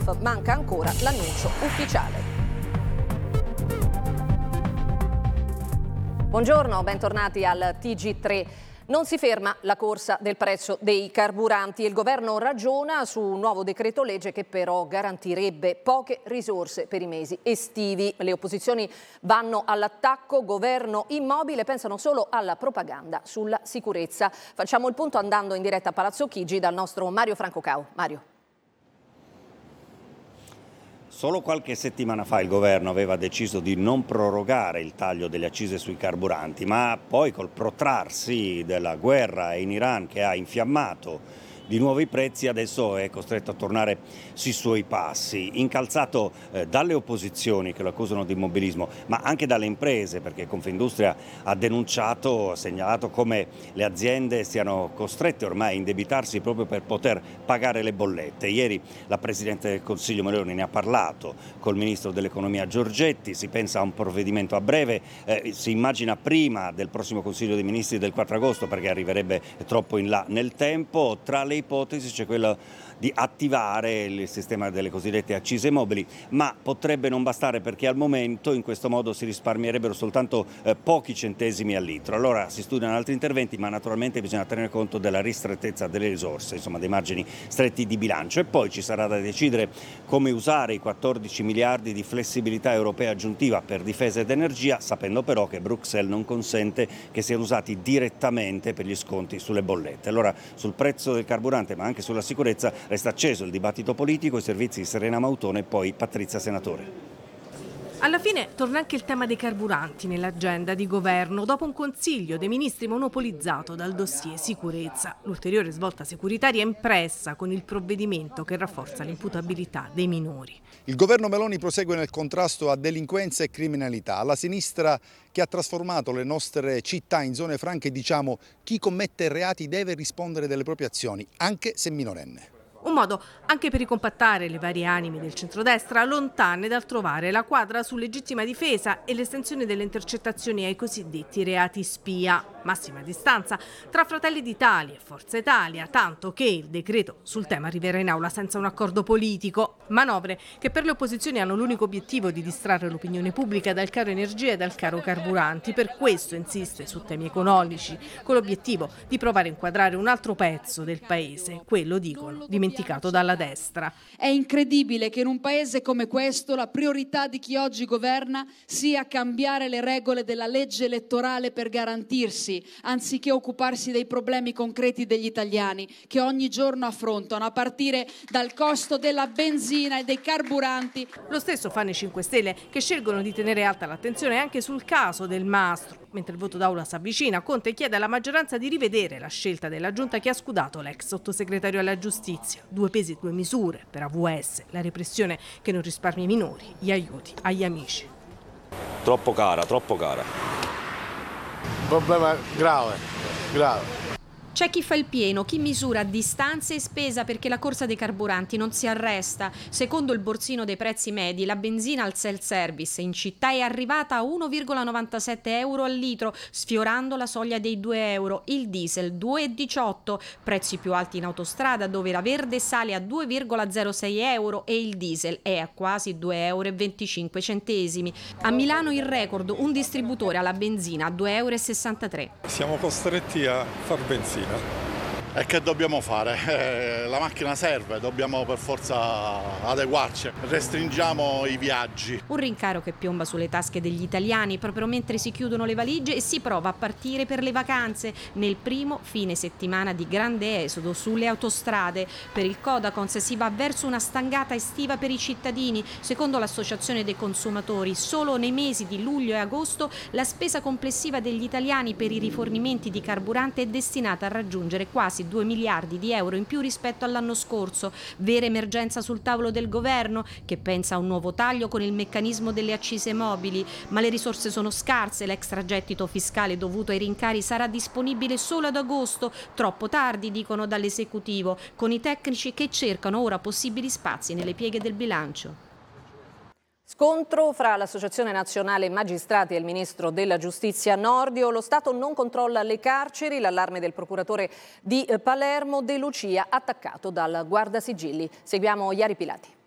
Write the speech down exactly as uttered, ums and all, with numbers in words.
bluff, manca ancora l'annuncio ufficiale. Buongiorno, bentornati al T G tre. Non si ferma la corsa del prezzo dei carburanti. Il governo ragiona su un nuovo decreto legge che però garantirebbe poche risorse per i mesi estivi. Le opposizioni vanno all'attacco, governo immobile, pensano solo alla propaganda sulla sicurezza. Facciamo il punto andando in diretta a Palazzo Chigi dal nostro Mario Francocao. Mario. Solo qualche settimana fa il governo aveva deciso di non prorogare il taglio delle accise sui carburanti, ma poi col protrarsi della guerra in Iran che ha infiammato di nuovi prezzi adesso è costretto a tornare sui suoi passi, incalzato eh, dalle opposizioni che lo accusano di immobilismo, ma anche dalle imprese, perché Confindustria ha denunciato, ha segnalato come le aziende siano costrette ormai a indebitarsi proprio per poter pagare le bollette. Ieri la Presidente del Consiglio Meloni ne ha parlato col Ministro dell'Economia Giorgetti, si pensa a un provvedimento a breve, eh, si immagina prima del prossimo Consiglio dei Ministri del quattro agosto perché arriverebbe troppo in là nel tempo. Tra le ipotesi c'è quella di attivare il sistema delle cosiddette accise mobili, ma potrebbe non bastare perché al momento in questo modo si risparmierebbero soltanto eh, pochi centesimi al litro. Allora si studiano altri interventi, ma naturalmente bisogna tenere conto della ristrettezza delle risorse, insomma dei margini stretti di bilancio, e poi ci sarà da decidere come usare i quattordici miliardi di flessibilità europea aggiuntiva per difesa ed energia, sapendo però che Bruxelles non consente che siano usati direttamente per gli sconti sulle bollette. Allora sul prezzo del carburante ma anche sulla sicurezza resta acceso il dibattito politico, i servizi di Serena Mautone e poi Patrizia Senatore. Alla fine torna anche il tema dei carburanti nell'agenda di governo, dopo un consiglio dei ministri monopolizzato dal dossier sicurezza. L'ulteriore svolta securitaria è impressa con il provvedimento che rafforza l'imputabilità dei minori. Il governo Meloni prosegue nel contrasto a delinquenza e criminalità. Alla sinistra che ha trasformato le nostre città in zone franche diciamo chi commette reati deve rispondere delle proprie azioni, anche se minorenne. Un modo anche per ricompattare le varie anime del centrodestra, lontane dal trovare la quadra su legittima difesa e l'estensione delle intercettazioni ai cosiddetti reati spia. Massima distanza tra Fratelli d'Italia e Forza Italia, tanto che il decreto sul tema arriverà in aula senza un accordo politico. Manovre che per le opposizioni hanno l'unico obiettivo di distrarre l'opinione pubblica dal caro energia e dal caro carburanti. Per questo insiste su temi economici, con l'obiettivo di provare a inquadrare un altro pezzo del paese, quello, dicono, dimenticato dalla destra. È incredibile che in un paese come questo la priorità di chi oggi governa sia cambiare le regole della legge elettorale per garantirsi, anziché occuparsi dei problemi concreti degli italiani che ogni giorno affrontano, a partire dal costo della benzina e dei carburanti. Lo stesso fanno i cinque Stelle, che scelgono di tenere alta l'attenzione anche sul caso del Mastro. Mentre il voto d'aula si avvicina, Conte chiede alla maggioranza di rivedere la scelta della giunta che ha scudato l'ex sottosegretario alla giustizia. Due pesi, due misure per A V S, la repressione che non risparmia i minori, gli aiuti agli amici. Troppo cara, troppo cara. Problema grave, grave. C'è chi fa il pieno, chi misura distanze e spesa perché la corsa dei carburanti non si arresta. Secondo il borsino dei prezzi medi, la benzina al self-service in città è arrivata a uno virgola novantasette euro al litro, sfiorando la soglia dei due euro. Il diesel due virgola diciotto, prezzi più alti in autostrada dove la verde sale a due virgola zero sei euro e il diesel è a quasi due euro e venticinque centesimi. A Milano il record, un distributore alla benzina a due euro e sessantatré. Siamo costretti a far benzina. E che dobbiamo fare? Eh, la macchina serve, dobbiamo per forza adeguarci. Restringiamo i viaggi. Un rincaro che piomba sulle tasche degli italiani proprio mentre si chiudono le valigie e si prova a partire per le vacanze nel primo fine settimana di grande esodo sulle autostrade. Per il Codacons si va verso una stangata estiva per i cittadini. Secondo l'Associazione dei Consumatori, solo nei mesi di luglio e agosto la spesa complessiva degli italiani per i rifornimenti di carburante è destinata a raggiungere quasi due miliardi di euro in più rispetto all'anno scorso. Vera emergenza sul tavolo del governo, che pensa a un nuovo taglio con il meccanismo delle accise mobili, ma le risorse sono scarse. L'extragettito fiscale dovuto ai rincari sarà disponibile solo ad agosto, troppo tardi, dicono dall'esecutivo, con i tecnici che cercano ora possibili spazi nelle pieghe del bilancio. Scontro fra l'Associazione Nazionale Magistrati e il Ministro della Giustizia Nordio. Lo Stato non controlla le carceri, l'allarme del procuratore di Palermo, De Lucia attaccato dal Guardasigilli. Seguiamo Iari Pilati.